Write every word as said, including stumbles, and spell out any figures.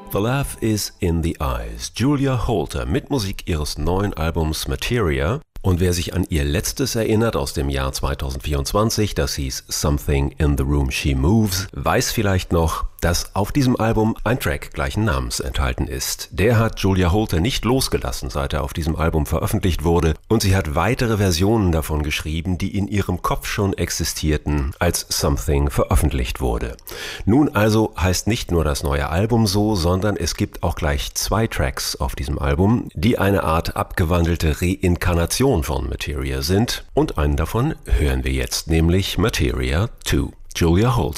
The Love is in the Eyes. Julia Holter mit Musik ihres neuen Albums Materia. Und wer sich an ihr letztes erinnert aus dem Jahr zweitausendvierundzwanzig, das hieß Something in the Room She Moves, weiß vielleicht noch, dass auf diesem Album ein Track gleichen Namens enthalten ist. Der hat Julia Holter nicht losgelassen, seit er auf diesem Album veröffentlicht wurde, und sie hat weitere Versionen davon geschrieben, die in ihrem Kopf schon existierten, als Something veröffentlicht wurde. Nun also heißt nicht nur das neue Album so, sondern es gibt auch gleich zwei Tracks auf diesem Album, die eine Art abgewandelte Reinkarnation von Materia sind, und einen davon hören wir jetzt, nämlich Materia zwei, Julia Holter.